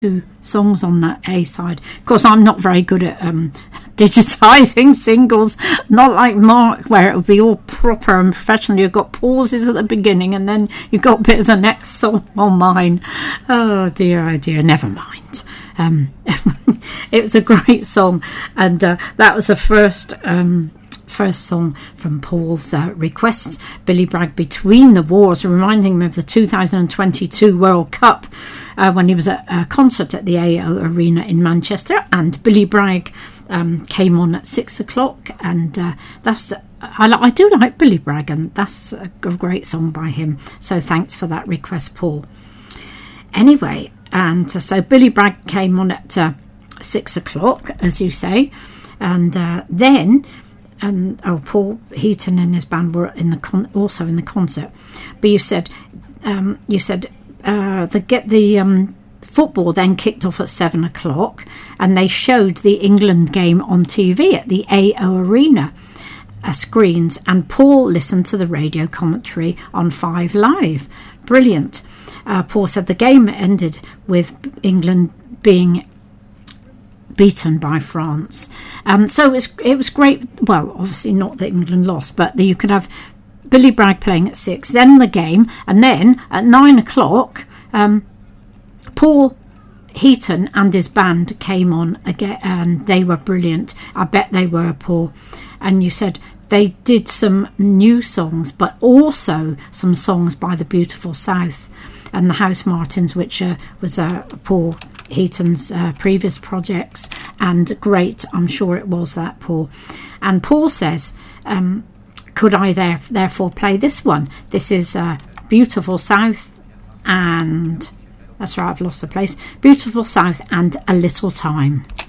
two songs on that A side. Of course, I'm not very good at digitising singles, not like Mark, where it would be all proper and professional. You've got pauses at the beginning and then you've got a bit of the next song on mine. Oh dear, never mind. It was a great song, and that was the first song from Paul's request, Billy Bragg, Between the Wars, reminding him of the 2022 World Cup when he was at a concert at the AO Arena in Manchester, and Billy Bragg came on at 6 o'clock, and I do like Billy Bragg, and that's a great song by him, so thanks for that request, Paul. Anyway, and so Billy Bragg came on at 6 o'clock, as you say, and then Paul Heaton and his band were also in the concert. But you said the football then kicked off at 7 o'clock, and they showed the England game on TV at the AO Arena screens, and Paul listened to the radio commentary on 5 Live. Brilliant. Paul said the game ended with England being beaten by France. So it was great. Well, obviously not that England lost, but you could have Billy Bragg playing at 6, then the game, and then at 9 o'clock, Paul Heaton and his band came on again, and they were brilliant. I bet they were, Paul. And you said they did some new songs, but also some songs by the Beautiful South and the Housemartins, which was Paul Heaton's previous projects, and great, I'm sure it was that, Paul. And Paul says, could I therefore play this one? This is Beautiful South, and that's right, I've lost the place. Beautiful South and A Little Time.